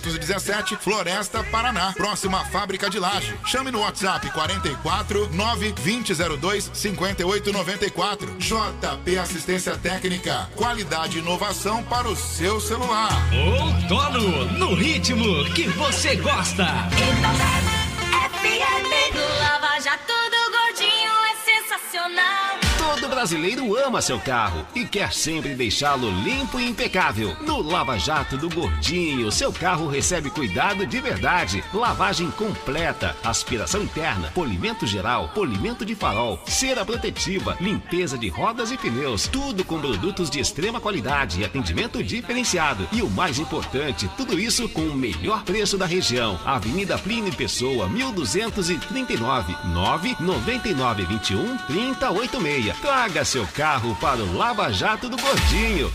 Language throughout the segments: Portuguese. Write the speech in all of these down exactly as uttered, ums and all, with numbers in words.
dezessete, Floresta, Paraná, próxima à fábrica de Laje. Chame no WhatsApp quarenta e quatro, nove vinte, zero dois, cinquenta e oito noventa e quatro. J P Assistência Técnica, qualidade e inovação para o seu celular. Outono, no ritmo que você gosta. F M do Lava Jato do Gordinho é sensacional. Todo brasileiro ama seu carro e quer sempre deixá-lo limpo e impecável. No Lava Jato do Gordinho, seu carro recebe cuidado de verdade. Lavagem completa, aspiração interna, polimento geral, polimento de farol, cera protetiva, limpeza de rodas e pneus. Tudo com produtos de extrema qualidade e atendimento diferenciado. E o mais importante, tudo isso com o melhor preço da região. Avenida Plínio Pessoa, mil duzentos e trinta e nove, nove nove nove dois um, três zero oito seis. Traga seu carro para o Lava Jato do Gordinho.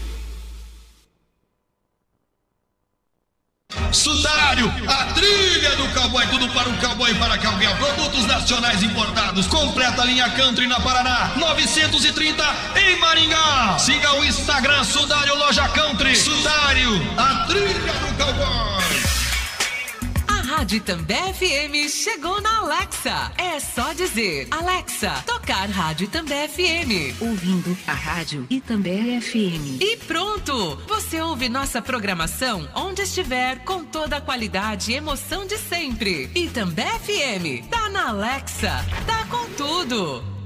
Sudário, a trilha do cowboy, tudo para um cowboy e para cowgirl. Produtos nacionais importados, completa linha country na Paraná, novecentos e trinta em Maringá. Siga o Instagram Sudário Loja Country. Sudário, a trilha do cowboy. A Rádio Itambé F M chegou na Alexa. É só dizer, Alexa, tocar Rádio Itambé F M. Ouvindo a Rádio Itambé F M. E pronto! Você ouve nossa programação onde estiver, com toda a qualidade e emoção de sempre. Itambé F M, tá na Alexa, tá com tudo.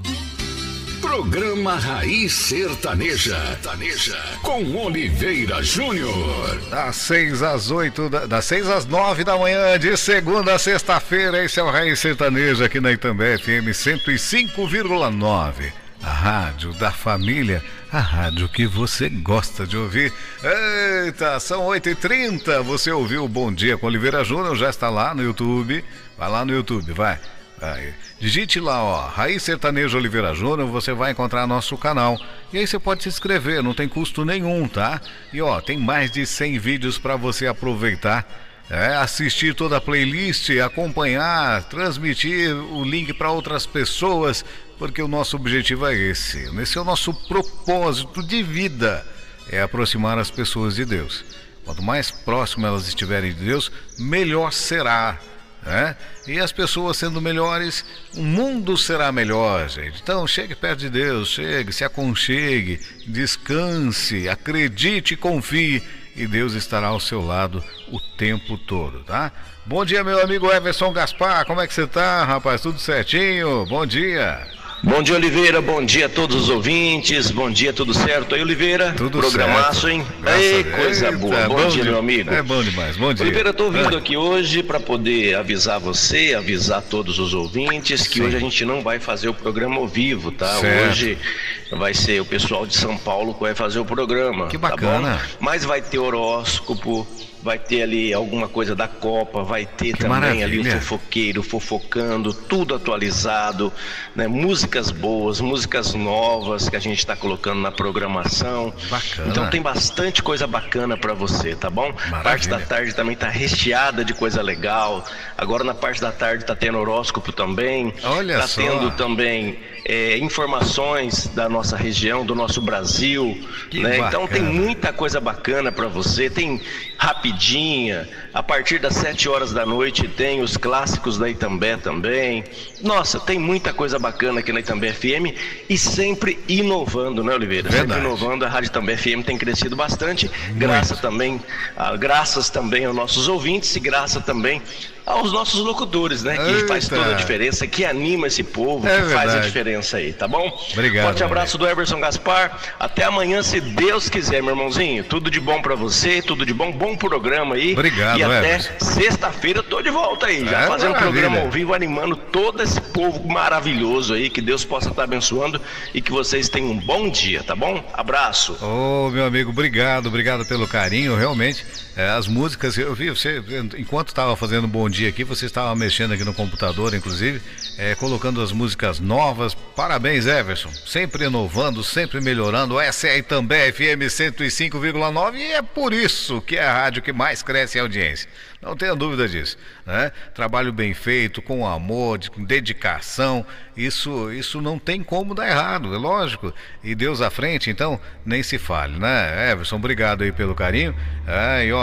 Programa Raiz Sertaneja, Sertaneja com Oliveira Júnior. Das seis às oito, das seis às nove da manhã, de segunda a sexta-feira, esse é o Raiz Sertaneja aqui na Itambé F M cento e cinco vírgula nove. A rádio da família, a rádio que você gosta de ouvir. Eita, são oito e trinta, você ouviu o Bom Dia com Oliveira Júnior, já está lá no YouTube. Vai lá no YouTube, vai. Aí, digite lá, ó, Raiz Sertanejo Oliveira Júnior, você vai encontrar nosso canal. E aí você pode se inscrever, não tem custo nenhum, tá? E ó, tem mais de cem vídeos para você aproveitar, é, assistir toda a playlist, acompanhar, transmitir o link para outras pessoas, porque o nosso objetivo é esse. Esse é o nosso propósito de vida, é aproximar as pessoas de Deus. Quanto mais próximo elas estiverem de Deus, melhor será. É? E as pessoas sendo melhores, o mundo será melhor, gente. Então chegue perto de Deus, chegue, se aconchegue, descanse, acredite e confie, e Deus estará ao seu lado o tempo todo, tá? Bom dia, meu amigo Everson Gaspar, como é que você tá, rapaz? Tudo certinho? Bom dia. Bom dia, Oliveira, bom dia a todos os ouvintes, bom dia, tudo certo aí, Oliveira? Tudo Programaço, certo. hein? Ei, coisa Eita, boa, bom, bom dia, meu amigo. É bom demais, bom dia. Oliveira, eu tô vindo ah. aqui hoje para poder avisar você, avisar todos os ouvintes que Sim. hoje a gente não vai fazer o programa ao vivo, tá? Certo. Hoje vai ser o pessoal de São Paulo que vai fazer o programa. Que bacana. Tá bom? Mas vai ter horóscopo, vai ter ali alguma coisa da Copa, vai ter que também maravilha. ali o fofoqueiro fofocando, tudo atualizado, né? Músicas boas, músicas novas que a gente está colocando na programação. Bacana. Então tem bastante coisa bacana para você, tá bom? Maravilha. A parte da tarde também tá recheada de coisa legal. Agora na parte da tarde tá tendo horóscopo também. Olha tá só. tendo também é, informações da nossa região, do nosso Brasil, né? Então tem muita coisa bacana para você. Tem rapidinha, a partir das sete horas da noite tem os clássicos da Itambé também. Nossa, tem muita coisa bacana aqui na Itambé F M e sempre inovando, né, Oliveira? Verdade. Sempre inovando, a Rádio Itambé F M tem crescido bastante, graças também, ah, graças também aos nossos ouvintes e graças também aos nossos locutores, né? Que Eita. faz toda a diferença, que anima esse povo, é que verdade. faz a diferença aí, tá bom? Obrigado. Forte abraço do Everson Gaspar, até amanhã, se Deus quiser, meu irmãozinho. Tudo de bom pra você, tudo de bom, bom programa aí. Obrigado, E até Everson. sexta-feira eu tô de volta aí, já É, fazendo um maravilha. programa ao vivo, animando todo esse povo maravilhoso aí, que Deus possa estar abençoando e que vocês tenham um bom dia, tá bom? Abraço. Ô, meu amigo, obrigado, obrigado pelo carinho, realmente, é, as músicas, eu vi, você, enquanto estava fazendo um bom dia aqui, você estava mexendo aqui no computador, inclusive, é, colocando as músicas novas. Parabéns, Everson, sempre inovando, sempre melhorando. Essa é a Itambé F M cento e cinco vírgula nove e é por isso que é a rádio que mais cresce em audiência, não tenha dúvida disso, né? Trabalho bem feito, com amor, de, com dedicação, isso, isso não tem como dar errado, é lógico, e Deus à frente, então nem se fale, né? Everson, obrigado aí pelo carinho, é, e ó,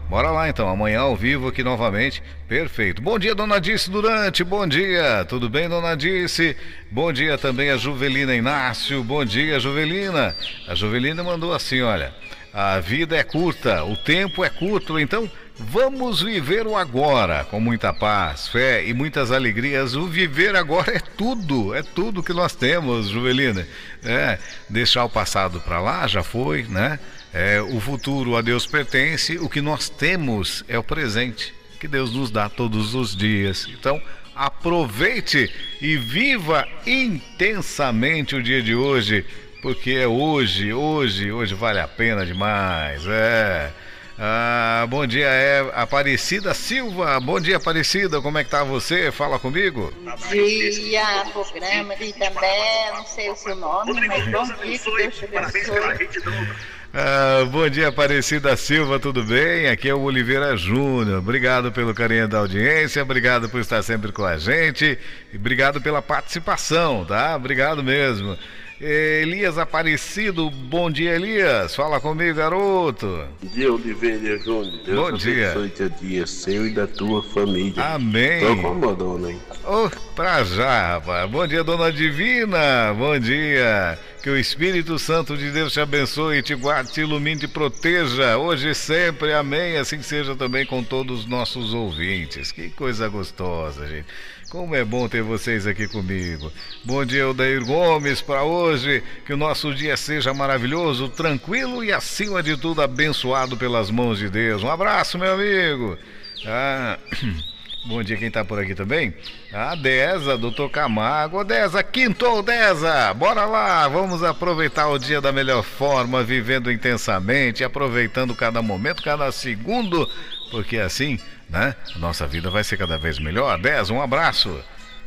Bora lá então, amanhã ao vivo aqui novamente. Perfeito. Bom dia, dona Dice Durante, bom dia. Tudo bem, dona Dice? Bom dia também a Juvelina Inácio. Bom dia, Juvelina. A Juvelina mandou assim, olha: a vida é curta, o tempo é curto, então vamos viver o agora com muita paz, fé e muitas alegrias. O viver agora é tudo, é tudo que nós temos, Juvelina. É, deixar o passado para lá, já foi, né? É, o futuro a Deus pertence, o que nós temos é o presente, que Deus nos dá todos os dias. Então, aproveite e viva intensamente o dia de hoje, porque é hoje, hoje, hoje vale a pena demais, é... Ah, bom dia, é Aparecida Silva. Bom dia, Aparecida, como é que tá você? Fala comigo. Bom dia, programa de também, não sei o seu nome, mas bom dia, que Deus te abençoe. Ah, bom dia, Aparecida Silva, tudo bem? Aqui é o Oliveira Júnior. Obrigado pelo carinho da audiência, obrigado por estar sempre com a gente e obrigado pela participação, tá? Obrigado mesmo. Elias Aparecido, bom dia, Elias. Fala comigo, garoto. Bom dia, Oliveira Júnior. Deus bom dia. abençoe teu dia, seu e da tua família. Amém. Tô incomodando, hein? Oh, pra já, rapaz. Bom dia, dona Divina. Bom dia. Que o Espírito Santo de Deus te abençoe, te guarde, te ilumine, te proteja, hoje e sempre, amém. Assim seja também com todos os nossos ouvintes. Que coisa gostosa, gente. Como é bom ter vocês aqui comigo. Bom dia, Odair Gomes, para hoje. Que o nosso dia seja maravilhoso, tranquilo e, acima de tudo, abençoado pelas mãos de Deus. Um abraço, meu amigo. Ah... Bom dia, quem tá por aqui também? A Deza, doutor Camargo. Ô, Deza, quintou, Deza! Bora lá, vamos aproveitar o dia da melhor forma, vivendo intensamente, aproveitando cada momento, cada segundo, porque assim, né, nossa vida vai ser cada vez melhor. Deza, um abraço.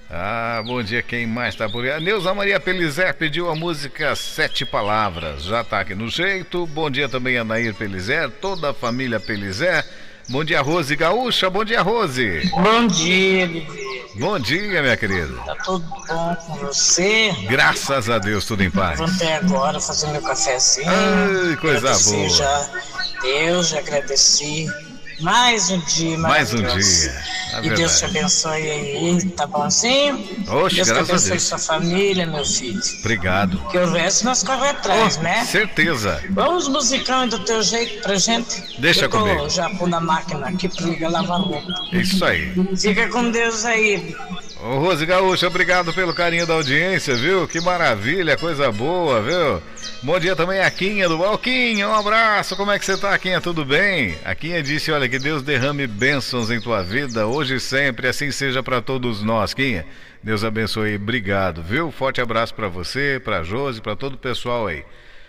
Ah, bom dia, quem mais tá por aí? A Neuza Maria Pelizer pediu a música Sete Palavras, já tá aqui no jeito. Bom dia também a Nair Pelizer, toda a família Pelizer. Bom dia, Rose Gaúcha. Bom dia, Rose. Bom dia, Oliveira. Bom dia, minha querida. Tá tudo bom com você? Graças a Deus, tudo em paz. Levantei agora, fazendo meu cafezinho. Ai, coisa boa. Já Deus, já agradeci. Mais um dia, mais um dia. É e Deus te abençoe aí, tá bonzinho? Oxe, Deus te abençoe Deus. sua família, meu filho. Obrigado. Que o resto nós corremos atrás, oh, né? Certeza. Vamos musicão do teu jeito pra gente. Deixa eu tô comigo. Já pôr na máquina aqui pra ligar lavar roupa. Isso aí. Fica com Deus aí. Ô, Rose Gaúcha, obrigado pelo carinho da audiência, viu? Que maravilha, coisa boa, viu? Bom dia também a Quinha do Balquinha, um abraço, como é que você tá, Quinha? Tudo bem? A Quinha disse, olha, que Deus derrame bênçãos em tua vida, hoje e sempre, assim seja para todos nós, Quinha. Deus abençoe, obrigado, viu? Forte abraço para você, pra Josi, para todo o pessoal aí.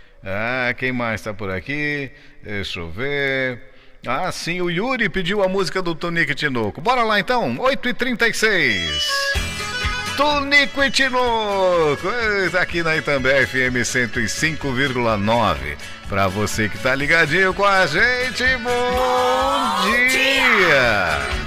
Ah, quem mais tá por aqui? Deixa eu ver... Ah, sim, o Yuri pediu a música do Tonico Tinoco. Bora lá então, oito e trinta e seis. Tonico e Tinoco, tá aqui na Itambé F M cento e cinco vírgula nove. Pra você que tá ligadinho com a gente, bom, bom dia. dia.